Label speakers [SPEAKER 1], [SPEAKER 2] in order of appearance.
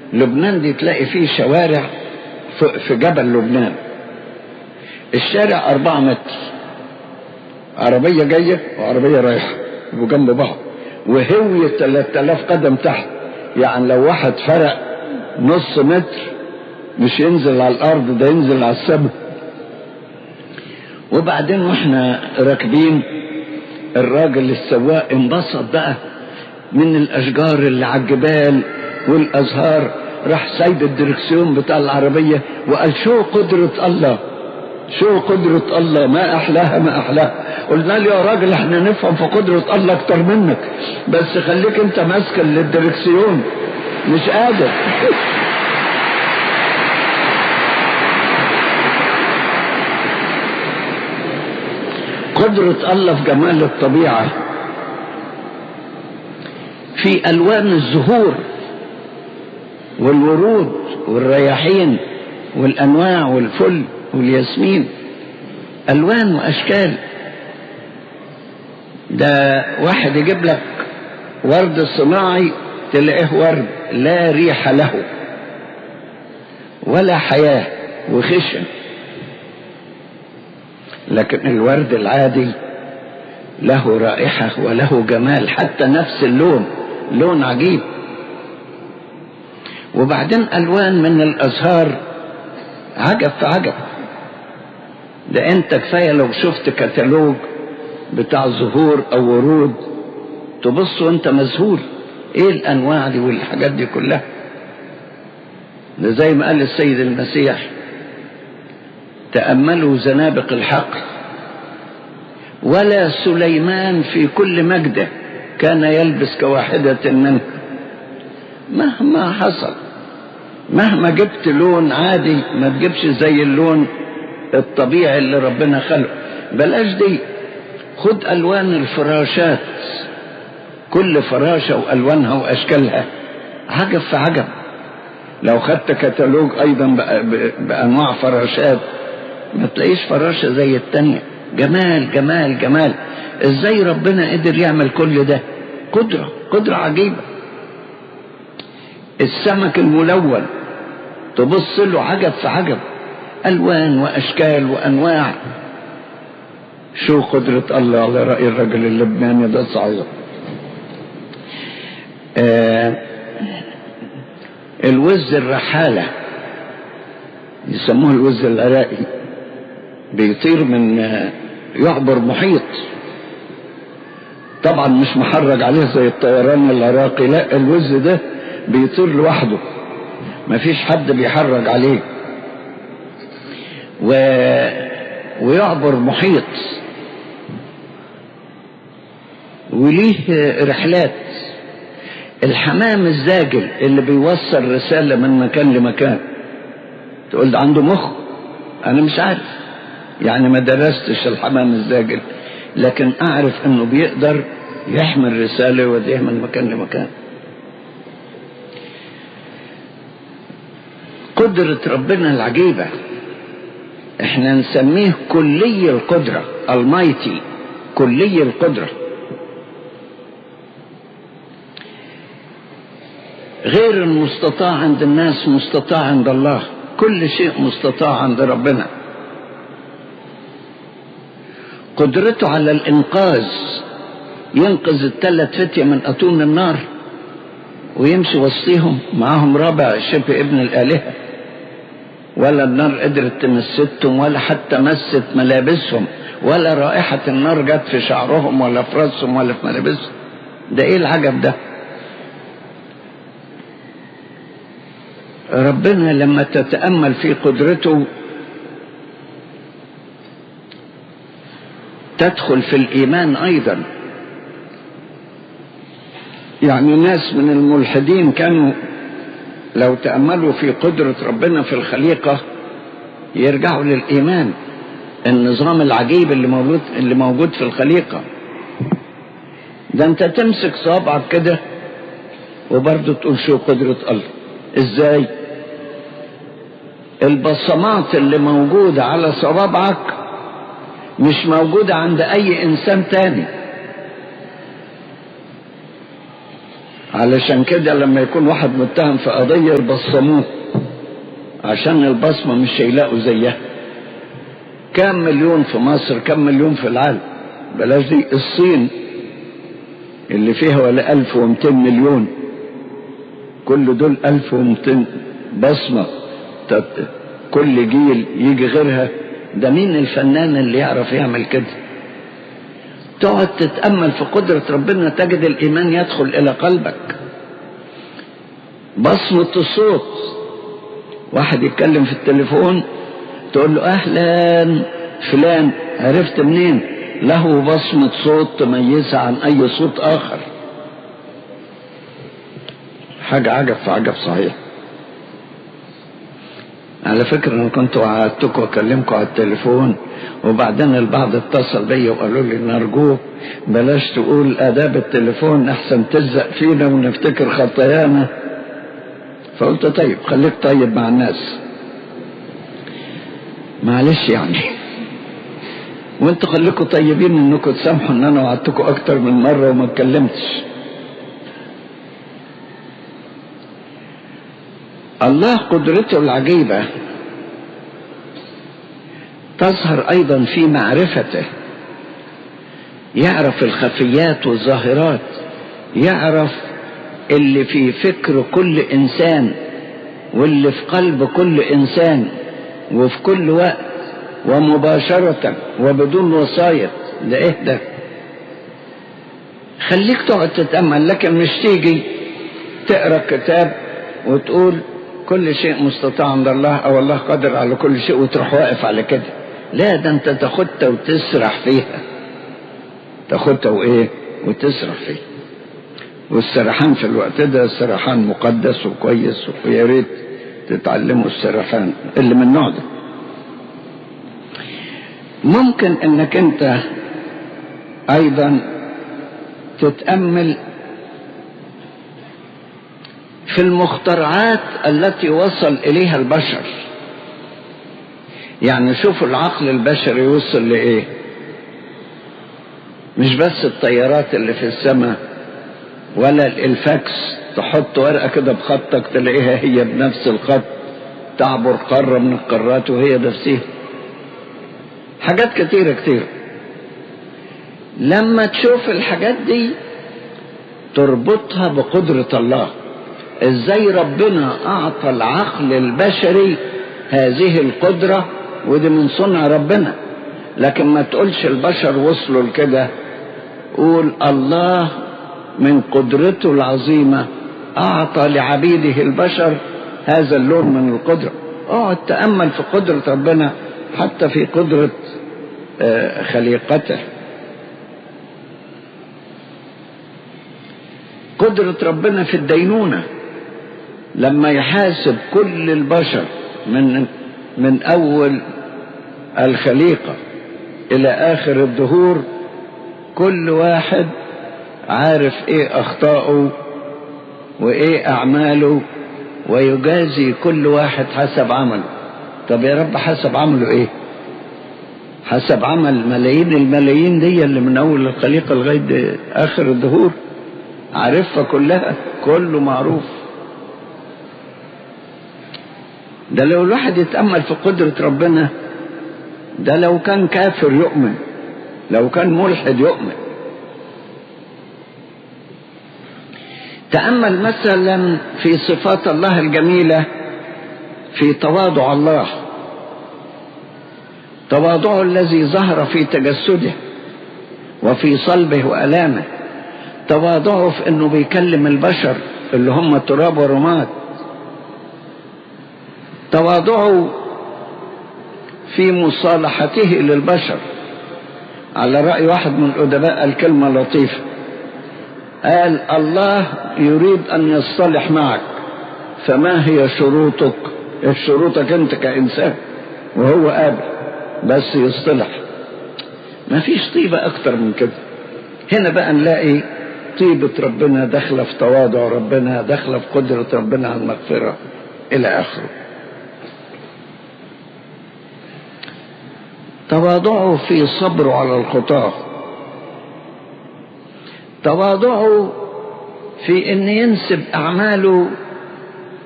[SPEAKER 1] لبنان دي تلاقي فيه شوارع في جبل لبنان، الشارع 4 متر، عربية جاية وعربية رايحة يبقوا جنب بعض، وهوية 3000 قدم تحت. يعني لو واحد فرق نص متر مش ينزل على الأرض، ده ينزل على السما. وبعدين واحنا راكبين الراجل السواق انبسط بقى من الأشجار اللي على الجبال والأزهار، راح سايب الدركسيون بتاع العربية وقال شو قدرة الله، شو قدرة الله، ما أحلاها ما أحلاها. قلنا له يا راجل احنا نفهم في قدرة الله أكتر منك، بس خليك انت ماسك للدركسيون مش قادر. قدرة الله في جمال الطبيعة، في ألوان الزهور والورود والرياحين والأنواع والفل والياسمين، ألوان وأشكال. ده واحد يجيب لك ورد صناعي تلاقيه ورد لا ريح له ولا حياة وخشن، لكن الورد العادي له رائحة وله جمال، حتى نفس اللون لون عجيب. وبعدين ألوان من الأزهار عجب في عجب. ده انت كفاية لو شفت كتالوج بتاع زهور او ورود تبص وانت مذهول، ايه الانواع دي والحاجات دي كلها. ده زي ما قال السيد المسيح تأملوا زنابق الحقل، ولا سليمان في كل مجده كان يلبس كواحدة منه. مهما حصل، مهما جبت لون عادي ما تجيبش زي اللون الطبيعي اللي ربنا خلقه. بلاش دي، خد ألوان الفراشات، كل فراشة وألوانها وأشكالها عجب في عجب. لو خدت كتالوج أيضا بأنواع فراشات ما تلاقيش فراشة زي التانية. جمال جمال جمال. ازاي ربنا قدر يعمل كل ده؟ قدرة عجيبة. السمك الملون تبص له عجب في عجب، ألوان وأشكال وأنواع. شو قدرة الله على رأي الرجل اللبناني ده صحيح. الوز الرحالة يسموه الوز العراقي، بيطير من يعبر محيط، طبعا مش محرج عليه زي الطيران العراقي، لا الوز ده بيطير لوحده مفيش حد بيحرج عليه، ويعبر محيط وليه رحلات. الحمام الزاجل اللي بيوصل رسالة من مكان لمكان، تقول ده عنده مخ؟ انا مش عارف، يعني ما درستش الحمام الزاجل، لكن اعرف انه بيقدر يحمل رسالة ويوديها من مكان لمكان. قدرة ربنا العجيبة احنا نسميه كلي القدرة، المايتي، كلي القدرة. غير المستطاع عند الناس مستطاع عند الله، كل شيء مستطاع عند ربنا. قدرته على الإنقاذ، ينقذ ال3 فتية من أتون النار ويمشي وسطيهم معاهم رابع شبه ابن الآلهة، ولا النار قدرت تمستهم ولا حتى مست ملابسهم، ولا رائحة النار جت في شعرهم ولا في راسهم ولا في ملابسهم. ده ايه العجب ده؟ ربنا لما تتأمل في قدرته تدخل في الإيمان أيضا. يعني ناس من الملحدين كانوا لو تأملوا في قدرة ربنا في الخليقة يرجعوا للإيمان، النظام العجيب اللي موجود في الخليقة. ده انت تمسك صابعك كده وبرضه تقول شو قدرة الله. ازاي؟ البصمات اللي موجودة على صوابعك مش موجودة عند اي انسان تاني. علشان كده لما يكون واحد متهم في قضية يبصموه عشان البصمة مش هيلاقوا زيها. كم مليون في مصر، كم مليون في العالم، بلاش دي الصين اللي فيها ولا 1200 مليون، كل دول 1200 بصمة، كل جيل يجي غيرها. ده مين الفنان اللي يعرف يعمل كده؟ تقعد تتأمل في قدرة ربنا تجد الإيمان يدخل إلى قلبك. بصمة الصوت، واحد يتكلم في التليفون تقول له أهلا فلان، عرفت منين؟ له بصمة صوت تميزها عن أي صوت آخر. حاجة عجب في عجب صحيح. على فكرة أنا كنت وعدتكم وأكلمكم على التليفون، وبعدين البعض اتصل بي وقالوا لي نرجوك بلاش تقول آداب التليفون أحسن تلزق فينا ونفتكر خطايانا. فقلت طيب خليك طيب مع الناس، معلش يعني، وانتوا خليكم طيبين انكم تسامحوا ان انا وعدتكم اكتر من مرة وما اتكلمتش. الله قدرته العجيبة تظهر ايضا في معرفته، يعرف الخفيات والظاهرات، يعرف اللي في فكر كل انسان واللي في قلب كل انسان وفي كل وقت ومباشرة وبدون وسايط. ده ايه ده؟ خليك تقعد تتأمل، لكن مش تيجي تقرأ كتاب وتقول كل شيء مستطاع عند الله او الله قادر على كل شيء وتروح واقف على كده. لا، ده انت تاخدها وتسرح فيها، تاخدها وايه وتسرح فيها. والسرحان في الوقت ده سرحان مقدس وكويس، ويا ريت تتعلموا السرحان اللي من النوع ده. ممكن انك انت ايضا تتأمل في المخترعات التي وصل اليها البشر. يعني شوفوا العقل البشري وصل لايه، مش بس الطيارات اللي في السماء ولا الفاكس، تحط ورقة كده بخطك تلاقيها هي بنفس الخط تعبر قارة من القارات وهي نفسها. حاجات كتيرة كتير. لما تشوف الحاجات دي تربطها بقدرة الله، ازاي ربنا اعطى العقل البشري هذه القدرة، ودي من صنع ربنا. لكن ما تقولش البشر وصلوا لكده، قول الله من قدرته العظيمة اعطى لعبيده البشر هذا اللون من القدرة. اقعد تأمل في قدرة ربنا حتى في قدرة خليقته. قدرة ربنا في الدينونة لما يحاسب كل البشر من أول الخليقة إلى آخر الدهور، كل واحد عارف إيه أخطاؤه وإيه أعماله، ويجازي كل واحد حسب عمله. طب يا رب حسب عمله إيه؟ حسب عمل ملايين الملايين دي اللي من أول الخليقة لغاية آخر الدهور، عارفها كلها، كله معروف. ده لو الواحد يتأمل في قدرة ربنا، ده لو كان كافر يؤمن، لو كان ملحد يؤمن. تأمل مثلا في صفات الله الجميلة، في تواضع الله، تواضعه الذي ظهر في تجسده وفي صلبه وألامه، تواضعه في انه بيكلم البشر اللي هم تراب ورماد، تواضعه في مصالحته للبشر. على رأي واحد من الأدباء الكلمة لطيفة، قال الله يريد أن يصطلح معك، فما هي شروطك؟ شروطك أنت كإنسان، وهو قابل بس يصطلح. ما فيش طيبة أكتر من كده. هنا بقى نلاقي طيبة ربنا داخلة في تواضع ربنا، داخلة في قدرة ربنا على المغفرة إلى آخره. تواضعه في صبره على الخطاة، تواضعه في ان ينسب اعماله